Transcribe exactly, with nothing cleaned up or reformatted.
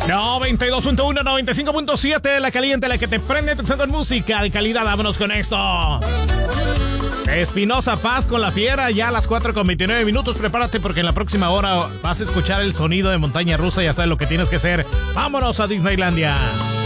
noventa y dos punto uno, noventa y cinco punto siete, la caliente, la que te prende tu con música de calidad. Vámonos con esto. Espinosa Paz con La Fiera, ya a las cuatro con veintinueve minutos. Prepárate porque en la próxima hora vas a escuchar el sonido de montaña rusa. Ya sabes lo que tienes que hacer. Vámonos a Disneylandia.